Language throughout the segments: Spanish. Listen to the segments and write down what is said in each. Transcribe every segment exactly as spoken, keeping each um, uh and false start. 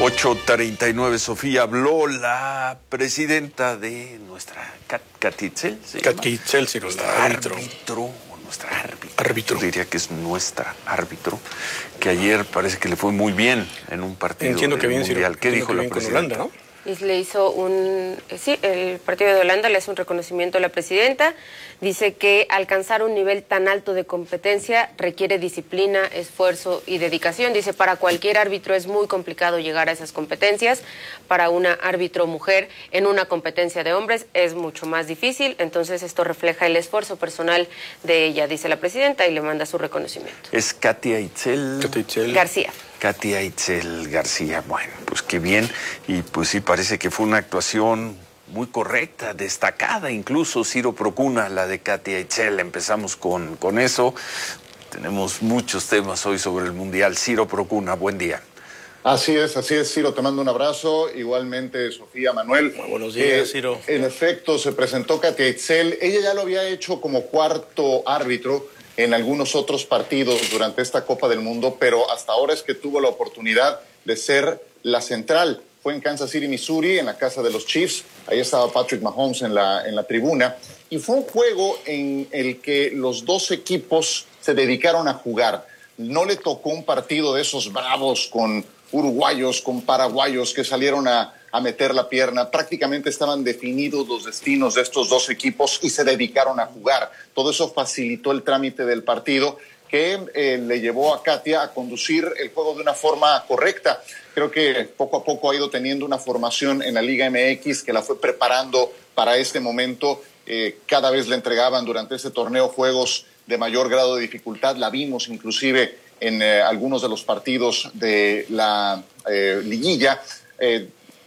ocho treinta y nueve, Sofía, habló la presidenta de nuestra Cat, Katy Itzel. Katy Itzel, sí, nuestra árbitro. árbitro. Nuestra árbitro. árbitro. Yo diría que es nuestra árbitro, que ayer parece que le fue muy bien en un partido Entiendo que bien, mundial. Ciro. ¿Qué dijo la con presidenta? Holanda, ¿no? Y le hizo un... Sí, el partido de Holanda le hace un reconocimiento a la presidenta. Dice que alcanzar un nivel tan alto de competencia requiere disciplina, esfuerzo y dedicación. Dice, para cualquier árbitro es muy complicado llegar a esas competencias. Para una árbitro mujer en una competencia de hombres es mucho más difícil. Entonces esto refleja el esfuerzo personal de ella, dice la presidenta, y le manda su reconocimiento. Es Katy Itzel. Katy Itzel. García. Katy Itzel García. Bueno, pues qué bien. Y pues sí, parece que fue una actuación muy correcta, destacada incluso, Ciro Procuna, la de Katy Itzel. Empezamos con, con eso. Tenemos muchos temas hoy sobre el Mundial. Ciro Procuna, buen día. Así es, así es, Ciro, te mando un abrazo. Igualmente, Sofía, Manuel. Muy buenos días, eh, Ciro. En efecto, se presentó Katy Itzel. Ella ya lo había hecho como cuarto árbitro en algunos otros partidos durante esta Copa del Mundo, pero hasta ahora es que tuvo la oportunidad de ser la central. Fue en Kansas City, Missouri, en la casa de los Chiefs. Ahí estaba Patrick Mahomes en la, en la tribuna. Y fue un juego en el que los dos equipos se dedicaron a jugar. No le tocó un partido de esos bravos con uruguayos, con paraguayos que salieron a, a meter la pierna. Prácticamente estaban definidos los destinos de estos dos equipos y se dedicaron a jugar. Todo eso facilitó el trámite del partido que eh, le llevó a Katia a conducir el juego de una forma correcta. Creo que poco a poco ha ido teniendo una formación en la Liga M X que la fue preparando para este momento. Eh, cada vez le entregaban durante este torneo juegos de mayor grado de dificultad. La vimos inclusive en eh, algunos de los partidos de la eh, liguilla, eh,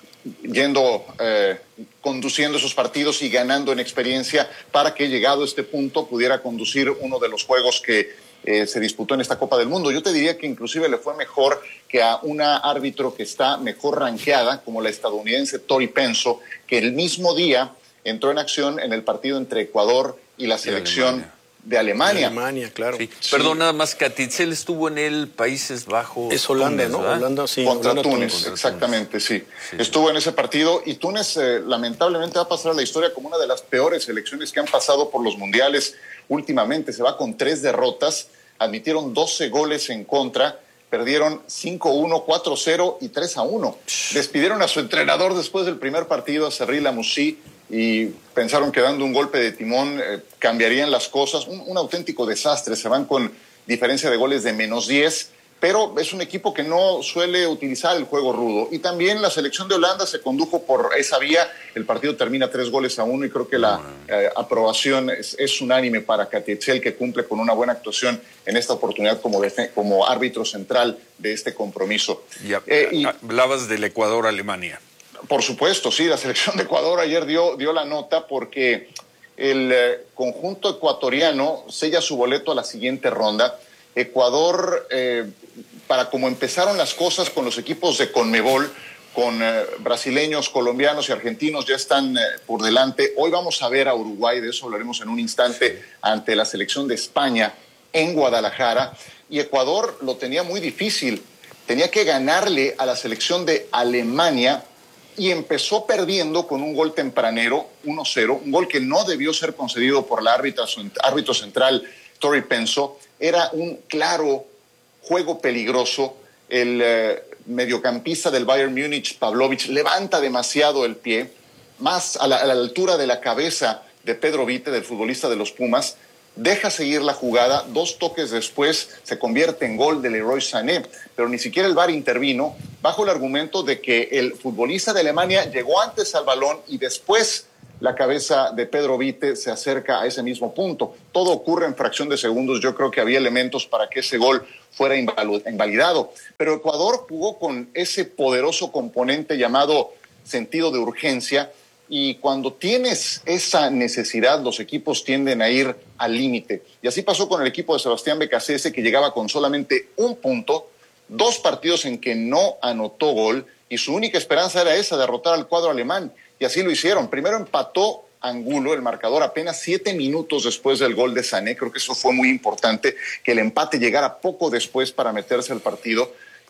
yendo, eh, conduciendo esos partidos y ganando en experiencia para que, llegado a este punto, pudiera conducir uno de los juegos que eh, se disputó en esta Copa del Mundo. Yo te diría que inclusive le fue mejor que a una árbitro que está mejor rankeada, como la estadounidense Tori Penso, que el mismo día entró en acción en el partido entre Ecuador y la selección de Alemania. De Alemania, claro. Sí. Sí. Perdón, nada más, Katy Itzel estuvo en el Países Bajos. Es Holanda, Túnez, ¿no? ¿verdad? Holanda, sí. Contra Holanda, Túnez, Túnez. exactamente, sí. Sí, Estuvo en ese partido y Túnez eh, lamentablemente va a pasar a la historia como una de las peores selecciones que han pasado por los mundiales últimamente. Se va con tres derrotas, admitieron doce goles en contra, perdieron cinco uno, cuatro cero y tres a uno. Despidieron a su entrenador después del primer partido, a Cyril Lamouchi, y pensaron que dando un golpe de timón eh, cambiarían las cosas. Un, un auténtico desastre. Se van con diferencia de goles de menos diez, pero es un equipo que no suele utilizar el juego rudo. Y también la selección de Holanda se condujo por esa vía. El partido termina tres goles a uno y creo que la eh, aprobación es, es unánime para Katy Itzel, que cumple con una buena actuación en esta oportunidad como, como árbitro central de este compromiso. Ya, Eh, y, hablabas del Ecuador-Alemania. Por supuesto, sí, la selección de Ecuador ayer dio, dio la nota porque el eh, conjunto ecuatoriano sella su boleto a la siguiente ronda. Ecuador, eh, para como empezaron las cosas con los equipos de Conmebol, con eh, brasileños, colombianos y argentinos ya están eh, por delante. Hoy vamos a ver a Uruguay, de eso hablaremos en un instante, ante la selección de España en Guadalajara. Y Ecuador lo tenía muy difícil, tenía que ganarle a la selección de Alemania, y empezó perdiendo con un gol tempranero, uno cero, un gol que no debió ser concedido por la árbitra, árbitro central Tori Penso. Era un claro juego peligroso. El eh, mediocampista del Bayern Múnich, Pavlovic, levanta demasiado el pie, más a la, a la altura de la cabeza de Pedro Vite, del futbolista de los Pumas. Deja seguir la jugada, dos toques después se convierte en gol de Leroy Sané, pero ni siquiera el V A R intervino bajo el argumento de que el futbolista de Alemania llegó antes al balón y después la cabeza de Pedro Vite se acerca a ese mismo punto. Todo ocurre en fracción de segundos. Yo creo que había elementos para que ese gol fuera invalidado, pero Ecuador jugó con ese poderoso componente llamado sentido de urgencia. Y cuando tienes esa necesidad, los equipos tienden a ir al límite. Y así pasó con el equipo de Sebastián Becasese, que llegaba con solamente un punto, dos partidos en que no anotó gol, y su única esperanza era esa, derrotar al cuadro alemán. Y así lo hicieron. Primero empató Angulo, el marcador, apenas siete minutos después del gol de Sané. Creo que eso fue muy importante, que el empate llegara poco después para meterse al partido.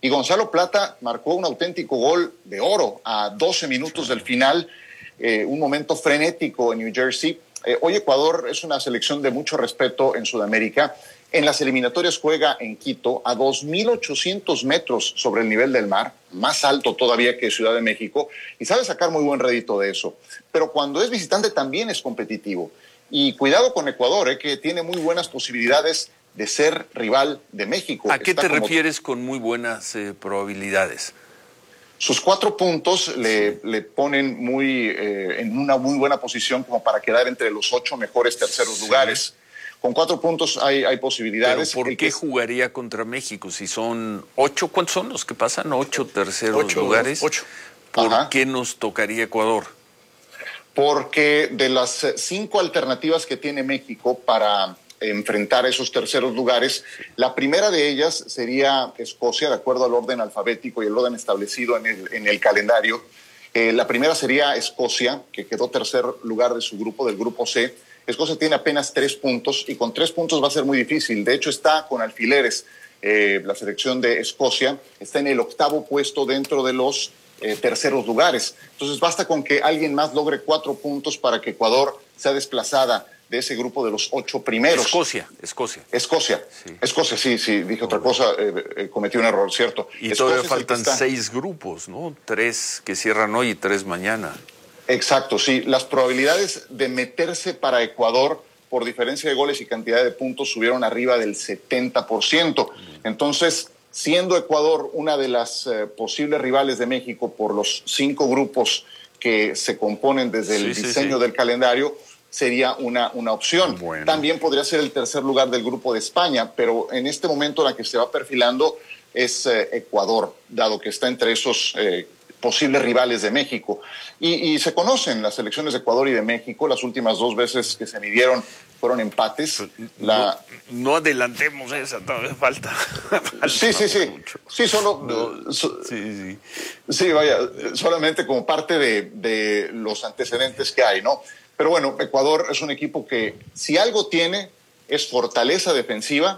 Y Gonzalo Plata marcó un auténtico gol de oro a doce minutos del final, eh, un momento frenético en New Jersey. Eh, hoy Ecuador es una selección de mucho respeto en Sudamérica. En las eliminatorias juega en Quito a dos mil ochocientos metros sobre el nivel del mar, más alto todavía que Ciudad de México, y sabe sacar muy buen rédito de eso. Pero cuando es visitante también es competitivo. Y cuidado con Ecuador, eh, que tiene muy buenas posibilidades de ser rival de México. ¿A qué Está te como... refieres con muy buenas eh, probabilidades? Sus cuatro puntos le, le ponen muy, eh, en una muy buena posición como para quedar entre los ocho mejores terceros sí. lugares. Con cuatro puntos hay, hay posibilidades. ¿Pero por El qué que... jugaría contra México? Si son ocho, ¿cuántos son los que pasan? Ocho terceros ocho, lugares. Ocho. ¿Por Ajá. qué nos tocaría Ecuador? Porque de las cinco alternativas que tiene México para enfrentar esos terceros lugares, la primera de ellas sería Escocia, de acuerdo al orden alfabético y el orden establecido en el, en el calendario. Eh, la primera sería Escocia, que quedó tercer lugar de su grupo, del grupo C. Escocia tiene apenas tres puntos y con tres puntos va a ser muy difícil. De hecho, está con alfileres. Eh, la selección de Escocia está en el octavo puesto dentro de los eh, terceros lugares. Entonces, basta con que alguien más logre cuatro puntos para que Ecuador sea desplazada de ese grupo de los ocho primeros. Escocia, Escocia. Escocia, sí. Escocia, sí, sí, dije otra cosa, eh, eh, cometí un error, ¿cierto? Y Escocia todavía es faltan está... seis grupos, ¿no? Tres que cierran hoy y tres mañana. Exacto, sí. Las probabilidades de meterse para Ecuador por diferencia de goles y cantidad de puntos subieron arriba del setenta por ciento. Entonces, siendo Ecuador una de las eh, posibles rivales de México por los cinco grupos que se componen desde el sí, diseño sí, sí. del calendario, sería una, una opción. Bueno. También podría ser el tercer lugar del grupo de España, pero en este momento la que se va perfilando es eh, Ecuador, dado que está entre esos eh, posibles rivales de México. Y, y se conocen las selecciones de Ecuador y de México. Las últimas dos veces que se midieron fueron empates. La... No, no adelantemos esa, todavía falta. falta sí, sí, sí. Mucho. Sí, solo... No, so, sí, sí. Sí, vaya, solamente como parte de, de los antecedentes que hay, ¿no? Pero bueno, Ecuador es un equipo que si algo tiene es fortaleza defensiva.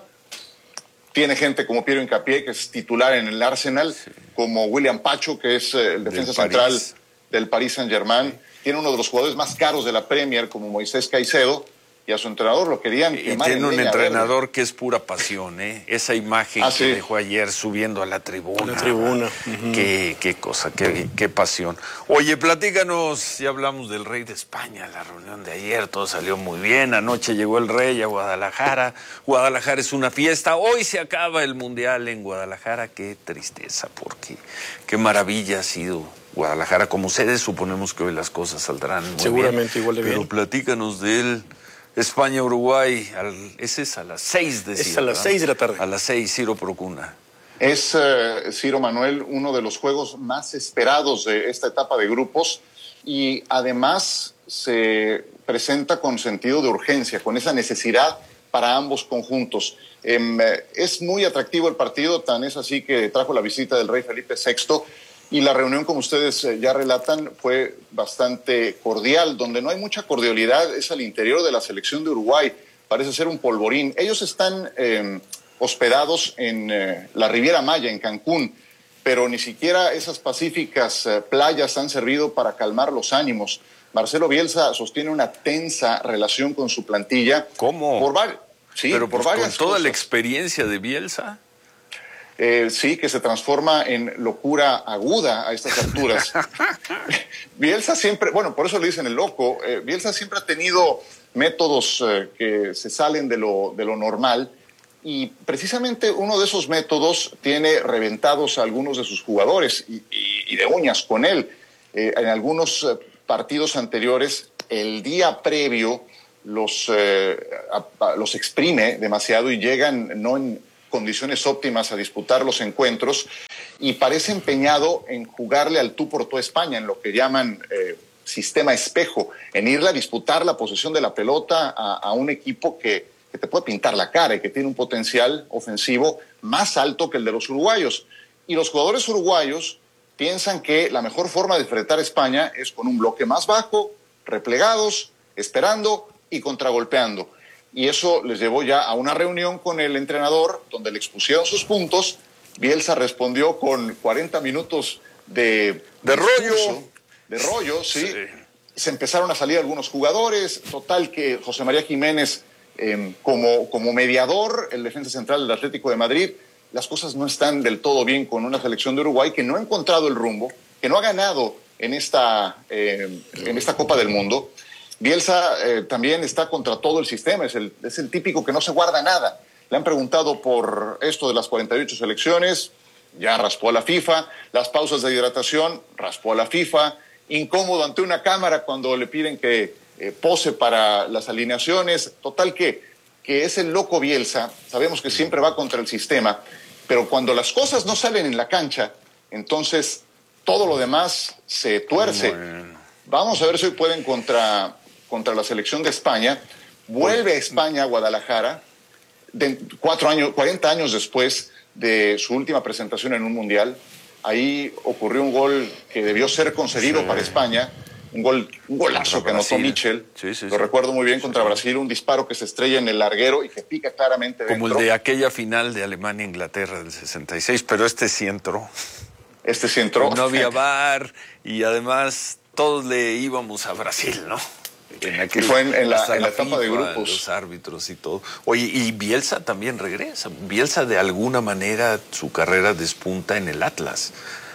Tiene gente como Piero Hincapié, que es titular en el Arsenal, sí. como William Pacho, que es eh, el defensa del central París. del Paris Saint-Germain. Sí. Tiene uno de los jugadores más caros de la Premier, como Moisés Caicedo, y a su entrenador lo querían quemar. Y tiene en un leña entrenador verde. que es pura pasión, ¿eh? Esa imagen ah, que sí. dejó ayer subiendo a la tribuna. A la tribuna. Uh-huh. Qué, qué cosa, qué, qué pasión. Oye, platícanos, ya hablamos del rey de España, la reunión de ayer, todo salió muy bien. Anoche llegó el rey a Guadalajara. Guadalajara es una fiesta. Hoy se acaba el Mundial en Guadalajara. Qué tristeza, porque qué maravilla ha sido Guadalajara. Como sede, suponemos que hoy las cosas saldrán muy Seguramente bien. igual de bien. Pero platícanos de él. España-Uruguay, ese es a las seis, decía. Es a las seis de la tarde. A las seis, Ciro Procuna. Es, uh, Ciro Manuel, uno de los juegos más esperados de esta etapa de grupos y además se presenta con sentido de urgencia, con esa necesidad para ambos conjuntos. Eh, es muy atractivo el partido, tan es así que trajo la visita del rey Felipe sexto. Y la reunión, como ustedes eh, ya relatan, fue bastante cordial. Donde no hay mucha cordialidad es al interior de la selección de Uruguay. Parece ser un polvorín. Ellos están eh, hospedados en eh, la Riviera Maya, en Cancún, pero ni siquiera esas pacíficas eh, playas han servido para calmar los ánimos. Marcelo Bielsa sostiene una tensa relación con su plantilla. ¿Cómo? Por var- sí, pero por pues, varias con toda cosas. la experiencia de Bielsa. Eh, sí, que se transforma en locura aguda a estas alturas. Bielsa siempre, bueno, por eso le dicen el loco, eh, Bielsa siempre ha tenido métodos eh, que se salen de lo, de lo normal y precisamente uno de esos métodos tiene reventados a algunos de sus jugadores y, y, y de uñas con él. Eh, en algunos eh, partidos anteriores, el día previo los, eh, a, a, los exprime demasiado y llegan no en condiciones óptimas a disputar los encuentros y parece empeñado en jugarle al tú por tú a España, en lo que llaman eh, sistema espejo, en irle a disputar la posesión de la pelota a, a un equipo que, que te puede pintar la cara y que tiene un potencial ofensivo más alto que el de los uruguayos. Y los jugadores uruguayos piensan que la mejor forma de enfrentar a España es con un bloque más bajo, replegados, esperando y contragolpeando. Y eso les llevó ya a una reunión con el entrenador donde le expusieron sus puntos Bielsa respondió con cuarenta minutos de... De rollo. discurso, de rollo, sí. Sí. Se empezaron a salir algunos jugadores. Total que José María Jiménez, eh, como, como mediador, el defensa central del Atlético de Madrid, las cosas no están del todo bien con una selección de Uruguay que no ha encontrado el rumbo, que no ha ganado en esta, eh, en esta Copa del Mundo. Bielsa eh, también está contra todo el sistema, es el, es el típico que no se guarda nada. Le han preguntado por esto de las cuarenta y ocho selecciones, ya raspó a la FIFA, las pausas de hidratación, raspó a la FIFA, incómodo ante una cámara cuando le piden que eh, pose para las alineaciones, total que, que es el loco Bielsa, sabemos que siempre va contra el sistema, pero cuando las cosas no salen en la cancha, entonces todo lo demás se tuerce. Bueno. Vamos a ver si hoy pueden contra, contra la selección de España, vuelve a España, a Guadalajara, de cuatro años, cuarenta años después de su última presentación en un mundial. Ahí ocurrió un gol que debió ser concedido sí. para España, un gol, un golazo que anotó Michel, sí, sí, lo sí. recuerdo muy bien, contra sí. Brasil, un disparo que se estrella en el larguero y que pica claramente dentro. Como el de aquella final de Alemania-Inglaterra del sesenta y seis, pero este sí entró. Este sí entró. No había V A R y además todos le íbamos a Brasil, ¿no? En aquel, y fue en, en, la, en la, la etapa FIFA, de grupos. Los árbitros y todo. Oye, y Bielsa también regresa. Bielsa de alguna manera su carrera despunta en el Atlas.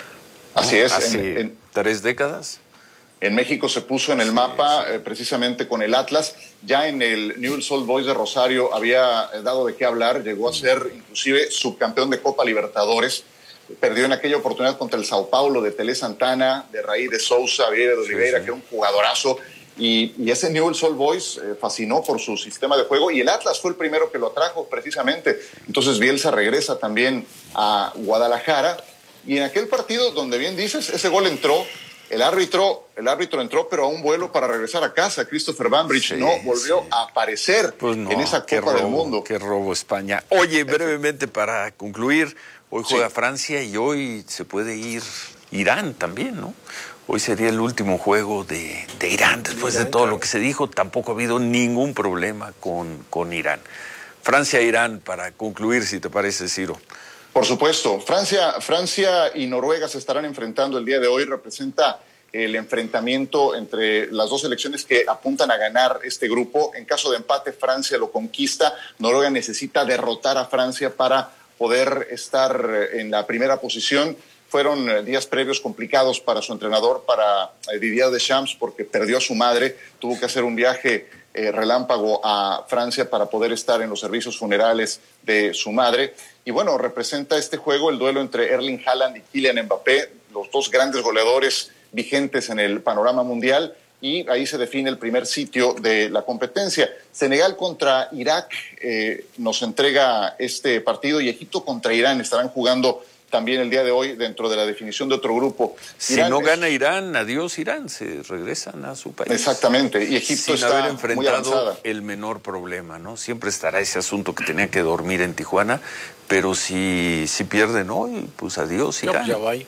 Así ¿no? es. Hace en, en, tres décadas. En México se puso en el sí, mapa sí. Eh, precisamente con el Atlas. Ya en el Newell's Old Boys de Rosario había dado de qué hablar. Llegó a ser inclusive subcampeón de Copa Libertadores. Perdió en aquella oportunidad contra el Sao Paulo de Tele Santana, de Raí de Sousa, Vieira de Oliveira, sí, sí. que era un jugadorazo. Y, y ese Newell's Old Boys eh, fascinó por su sistema de juego y el Atlas fue el primero que lo atrajo precisamente. Entonces Bielsa regresa también a Guadalajara y en aquel partido donde bien dices, ese gol entró, el árbitro, el árbitro entró pero a un vuelo para regresar a casa. Christopher Bambridge sí, no volvió sí. a aparecer pues no, en esa Copa robo, del Mundo. Qué robo España. Oye, brevemente para concluir, hoy juega sí. Francia y hoy se puede ir Irán también, ¿no? Hoy sería el último juego de, de Irán, después Irán, de todo claro. lo que se dijo, tampoco ha habido ningún problema con, con Irán. Francia-Irán, para concluir, si te parece, Ciro. Por supuesto, Francia, Francia y Noruega se estarán enfrentando el día de hoy, representa el enfrentamiento entre las dos selecciones que apuntan a ganar este grupo. En caso de empate, Francia lo conquista, Noruega necesita derrotar a Francia para poder estar en la primera posición. Fueron días previos complicados para su entrenador, para Didier Deschamps, porque perdió a su madre, tuvo que hacer un viaje eh, relámpago a Francia para poder estar en los servicios funerales de su madre. Y bueno, representa este juego el duelo entre Erling Haaland y Kylian Mbappé, los dos grandes goleadores vigentes en el panorama mundial, y ahí se define el primer sitio de la competencia. Senegal contra Irak eh, nos entrega este partido y Egipto contra Irán estarán jugando también el día de hoy dentro de la definición de otro grupo. Si Irán no es... gana Irán, adiós Irán, se regresan a su país. Exactamente, y Egipto sin está haber enfrentado muy avanzada. El menor problema, ¿no? Siempre estará ese asunto que tenía que dormir en Tijuana, pero si, si pierden hoy, pues adiós Irán. Ya va.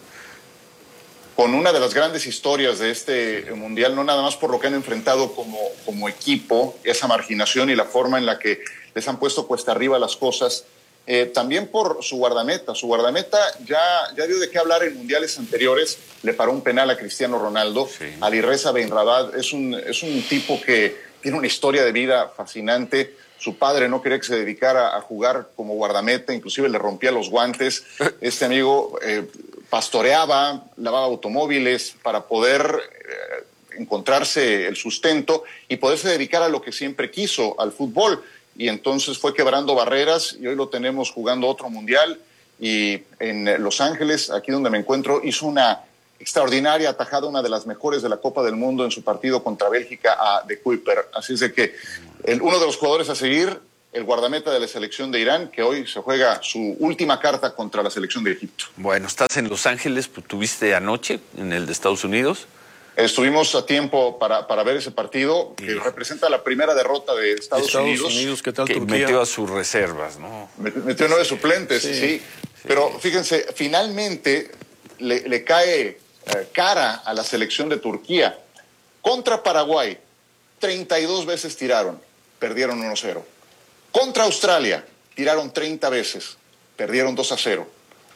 Con una de las grandes historias de este mundial, no nada más por lo que han enfrentado como, como equipo, esa marginación y la forma en la que les han puesto cuesta arriba las cosas, Eh, también por su guardameta. Su guardameta ya, ya dio de qué hablar en mundiales anteriores. Le paró un penal a Cristiano Ronaldo. Sí. Alireza Benrabad es un, es un tipo que tiene una historia de vida fascinante. Su padre no quería que se dedicara a jugar como guardameta, inclusive le rompía los guantes. Este amigo eh, pastoreaba, lavaba automóviles para poder eh, encontrarse el sustento y poderse dedicar a lo que siempre quiso, al fútbol. Y entonces fue quebrando barreras y hoy lo tenemos jugando otro mundial y en Los Ángeles, aquí donde me encuentro, hizo una extraordinaria atajada, una de las mejores de la Copa del Mundo en su partido contra Bélgica a De Kuyper. Así es de que el, uno de los jugadores a seguir, el guardameta de la selección de Irán, que hoy se juega su última carta contra la selección de Egipto. Bueno, estás en Los Ángeles, pues, ¿tuviste anoche en el de Estados Unidos? Estuvimos a tiempo para, para ver ese partido que sí. representa la primera derrota de Estados, Estados Unidos. Unidos. ¿Qué tal que Turquía? Metió a sus reservas, ¿no? Metió nueve suplentes, sí. sí. sí. Pero fíjense, finalmente le, le cae eh, cara a la selección de Turquía. Contra Paraguay, treinta y dos veces tiraron, perdieron uno a cero. Contra Australia, tiraron treinta veces, perdieron dos a cero.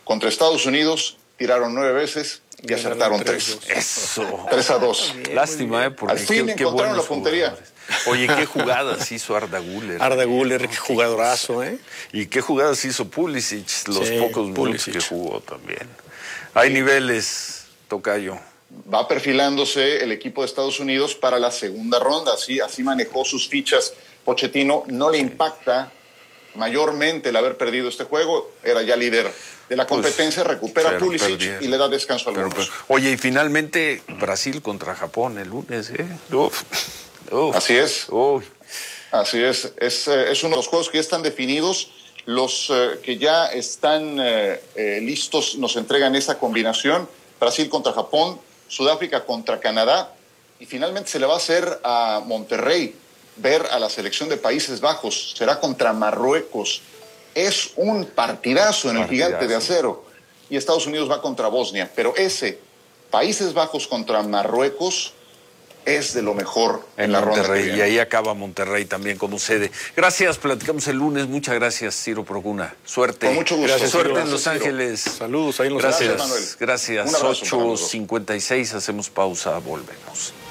Contra Estados Unidos tiraron nueve veces y acertaron tres. Eso. Tres a dos. Lástima, ¿eh? Porque Al fin qué, qué encontraron buenos la puntería. jugadores. Oye, qué jugadas hizo Arda Güler. Arda Güler, qué jugadorazo, ¿eh? Y qué jugadas hizo Pulisic, los Sí, pocos minutos Pulisic. que jugó también. Hay niveles, tocayo. Va perfilándose el equipo de Estados Unidos para la segunda ronda. Así, así manejó sus fichas Pochettino. No le impacta mayormente el haber perdido este juego. Era ya líder de la competencia, pues, recupera Pulisic perdieron. Y le da descanso a algunos. Pero, pero, oye, y finalmente Brasil contra Japón el lunes, ¿eh? Uf, uf, así es. Uf. Así es. Es, es uno de los juegos que ya están definidos. Los eh, que ya están eh, eh, listos nos entregan esa combinación. Brasil contra Japón, Sudáfrica contra Canadá. Y finalmente se le va a hacer a Monterrey ver a la selección de Países Bajos. Será contra Marruecos. Es un partidazo en el partidazo. Gigante de acero. Y Estados Unidos va contra Bosnia. Pero ese, Países Bajos contra Marruecos, es de lo mejor en, en la Monterrey, ronda. Y ahí acaba Monterrey también como sede. Gracias, platicamos el lunes. Muchas gracias, Ciro Procuna. Suerte. Con mucho gusto. Gracias, Suerte Ciro. en Los Gracias, Ángeles. Ciro. Saludos ahí en Los Gracias, Ángeles. Manuel. Gracias. ocho cincuenta y seis, hacemos pausa, volvemos.